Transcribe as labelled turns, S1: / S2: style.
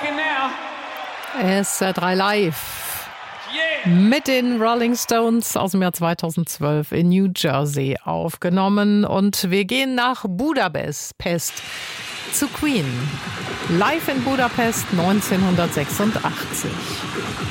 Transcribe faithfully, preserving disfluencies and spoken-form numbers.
S1: S R drei Live mit den Rolling Stones aus dem Jahr zweitausendzwölf in New Jersey aufgenommen. Und wir gehen nach Budapest Pest, zu Queen. Live in Budapest neunzehnhundertsechsundachtzig.